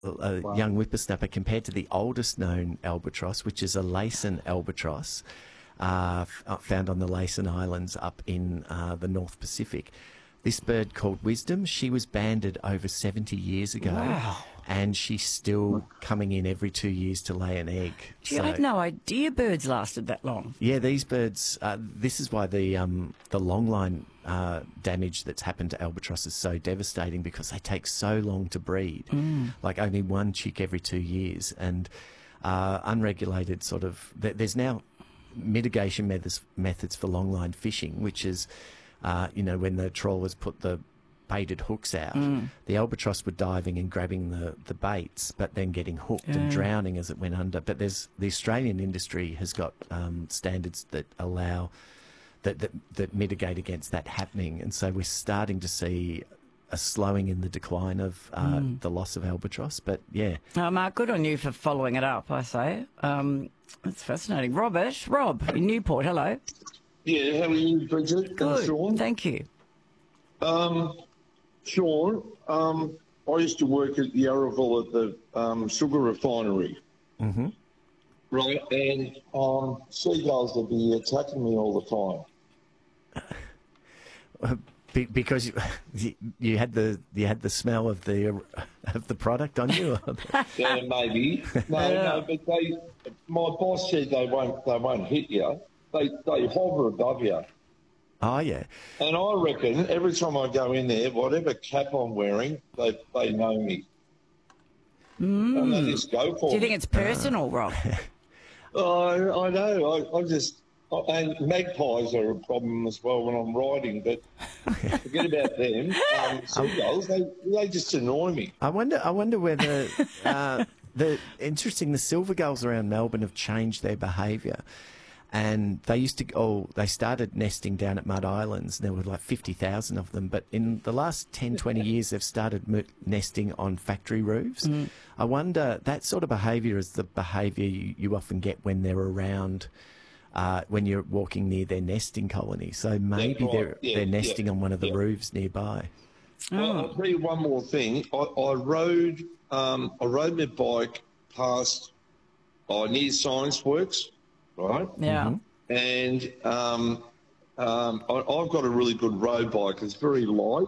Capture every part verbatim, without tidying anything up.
a Wow. young whippersnapper compared to the oldest known albatross, which is a Laysan albatross, uh, f- found on the Laysan Islands up in uh, the North Pacific. This bird called Wisdom, she was banded over seventy years ago. Wow. And she's still coming in every two years to lay an egg. Gee, I had no idea birds lasted that long. Yeah, these birds, uh, this is why the um, the longline uh, damage that's happened to albatross is so devastating, because they take so long to breed, Mm. like only one chick every two years. And uh, unregulated sort of, th- there's now mitigation methods, methods for longline fishing, which is, uh, you know, when the trawlers put the baited hooks out, Mm. the albatross were diving and grabbing the, the baits, but then getting hooked Yeah. and drowning as it went under. But there's the Australian industry has got um, standards that allow that, that that mitigate against that happening, and so we're starting to see a slowing in the decline of uh, Mm. the loss of albatross. But yeah, Oh, Mark, good on you for following it up, I say. Um, that's fascinating. Robert, Rob in Newport, hello. Yeah, how are you, Bridget? Good, And Sean? thank you. Um, Sean, um, I used to work at Yarraville at the um, sugar refinery. Mm-hmm. Right, and um, seagulls would be attacking me all the time. Be- because you, you you had the you had the smell of the of the product on you. Yeah, maybe. No, no, but they. My boss said they won't. They won't hit you. They they hover above you. Oh yeah. And I reckon every time I go in there, whatever cap I'm wearing, they they know me. Mm. And they just go for Do you me. think it's personal, Rob? Oh, I know. I, I just. And magpies are a problem as well when I'm riding, but forget about them. Um, seagulls, they they just annoy me. I wonder. I wonder whether uh, the interesting. The silver gulls around Melbourne have changed their behaviour, and they used to. Oh, they started nesting down at Mud Islands. And there were like fifty thousand of them, but in the last ten, twenty years, they've started mo- nesting on factory roofs. Mm. I wonder that sort of behaviour is the behaviour you, you often get when they're around. Uh, when you're walking near their nesting colony, so maybe right. they're Yeah, they're nesting yeah, on one of the yeah. roofs nearby. Well, I'll tell you one more thing. I, I rode um, I rode my bike past oh, near Science Works, right? Yeah. And um, um, I, I've got a really good road bike. It's very light.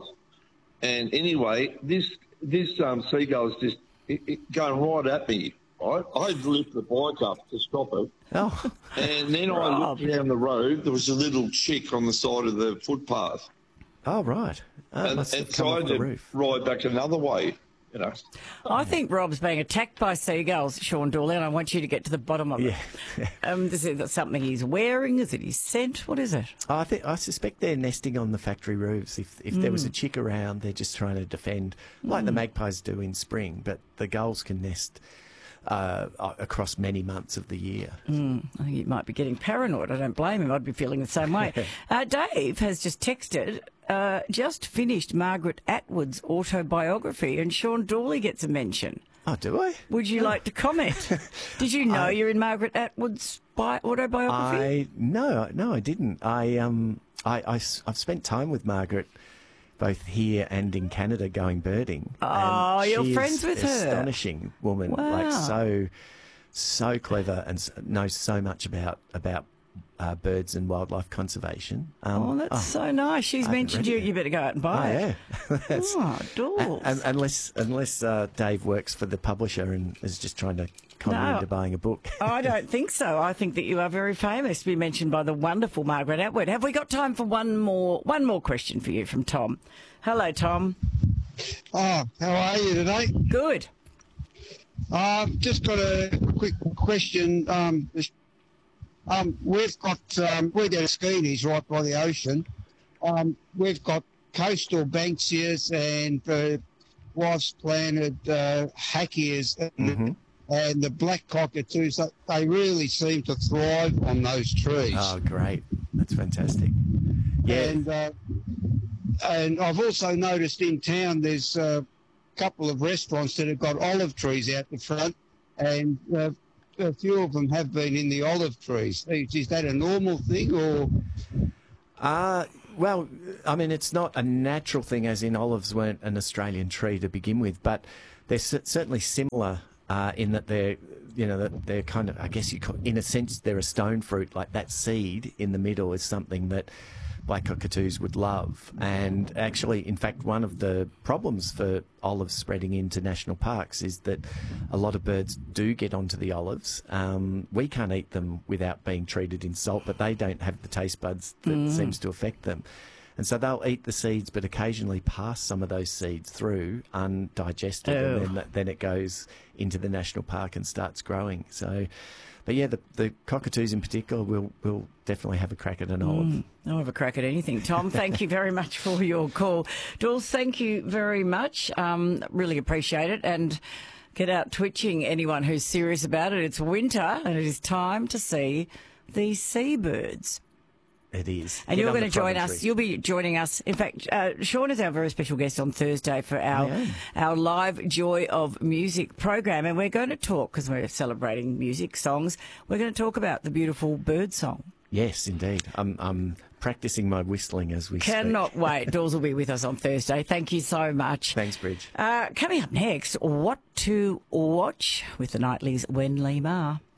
And anyway, this this um, seagull's just it, it going right at me. Right? I had to lift the bike up to stop it. Oh, And then I Rob. looked down the road. There was a little chick on the side of the footpath. oh right. Oh, it And, must and have come so I off had the to roof. ride back another way, you know. I think Rob's being attacked by seagulls, Sean Dooley, and I want you to get to the bottom of it. Yeah. Um, is it something he's wearing? Is it his scent? What is it? I think I suspect they're nesting on the factory roofs. If if there Mm. was a chick around, they're just trying to defend, like the magpies do in spring. But the gulls can nest uh, a- across many months of the year. Mm, I think he might be getting paranoid. I don't blame him. I'd be feeling the same way. uh, Dave has just texted, uh, just finished Margaret Atwood's autobiography, and Sean Dooley gets a mention. Oh, do I? Would you like to comment? Did you know I- you're in Margaret Atwood's bi- autobiography? I no, no, I didn't. I um, I, I have spent time with Margaret, both here and in Canada, going birding. Oh, and you're she friends is with her. Astonishing woman, like Wow. so, so clever and s- knows so much about about uh, birds and wildlife conservation. Um, Oh, that's so nice. She's I haven't mentioned read you. it. You better go out and Oh buy it. yeah, That's- Oh, Dawes. un- unless unless uh, Dave works for the publisher and is just trying to con No. me into buying a book. I don't think so. I think that you are very famous to be mentioned by the wonderful Margaret Atwood. Have we got time for one more one more question for you from Tom? Hello, Tom. Oh, how are you today? Good. Um, just got a quick question. Um, um, we've got um, we're down at Skeenies, right by the ocean. Um, we've got coastal Banksias and uh, wife's planted uh, Hackias and, Mhm. and the black cockatoos. They- They really seem to thrive on those trees. Oh, great! That's fantastic. Yeah. And uh, and I've also noticed in town there's a couple of restaurants that have got olive trees out the front, and uh, a few of them have been in the olive trees. Is, is that a normal thing, or Uh, well, I mean, it's not a natural thing, as in olives weren't an Australian tree to begin with, but they're cer- certainly similar uh, in that they're, you know, that they're kind of, I guess you call, in a sense, they're a stone fruit. Like that seed in the middle is something that black cockatoos would love. And actually, in fact, one of the problems for olives spreading into national parks is that a lot of birds do get onto the olives. Um, we can't eat them without being treated in salt, but they don't have the taste buds that mm. seems to affect them. And so they'll eat the seeds, but occasionally pass some of those seeds through undigested, Oh. and then, then it goes into the national park and starts growing. So, but yeah, the, the cockatoos in particular will will definitely have a crack at an olive. Mm, I'll have a crack at anything. Tom, thank you very much for your call. Dawes, thank you very much. Um, really appreciate it. And get out twitching, anyone who's serious about it. It's winter and it is time to see these seabirds. It is. And Get you're on going the to join promontory. us. You'll be joining us. In fact, uh, Sean is our very special guest on Thursday for our I am. our live Joy of Music program. And we're going to talk, because we're celebrating music, songs, we're going to talk about the beautiful bird song. Yes, indeed. I'm, I'm practicing my whistling as we Cannot speak. wait. Dawes will be with us on Thursday. Thank you so much. Thanks, Bridge. Uh, coming up next, what to watch with the Nightly's Wen Lee Ma.